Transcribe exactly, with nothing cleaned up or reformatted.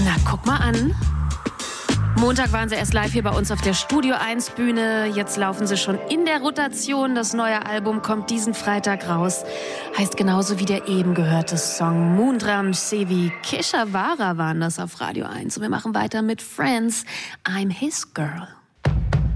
Na, guck mal an. Montag waren sie erst live hier bei uns auf der Studio eins Bühne. Jetzt laufen sie schon in der Rotation. Das neue Album kommt diesen Freitag raus. Heißt genauso wie der eben gehörte Song. Moondram, Sevi, Keshavara waren das auf Radio eins. Und wir machen weiter mit Friends. I'm His Girl.